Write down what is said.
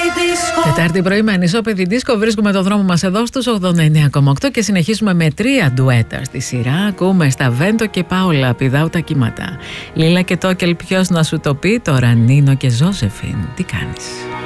Τετάρτη πρωί με Ανισόπεδη Δίσκο βρίσκουμε το δρόμο μας εδώ στους 89,8 και συνεχίζουμε με 3 ντουέτα στη σειρά. Ακούμε στα Βέντο και Πάολα, πηδάω τα κύματα. Λίλα και Τόκελ, ποιος να σου το πει, τώρα Νίνο και Ζώσεφιν, τι κάνεις?